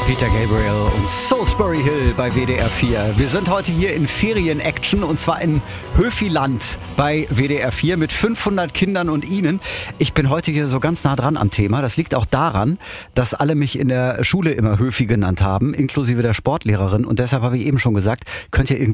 Peter Gabriel und Salisbury Hill bei WDR 4. Wir sind heute hier in Ferien-Action und zwar in Höfiland bei WDR 4 mit 500 Kindern und Ihnen. Ich bin heute hier so ganz nah dran am Thema. Das liegt auch daran, dass alle mich in der Schule immer Höfi genannt haben, inklusive der Sportlehrerin. Und deshalb habe ich eben schon gesagt, könnt ihr irgendwie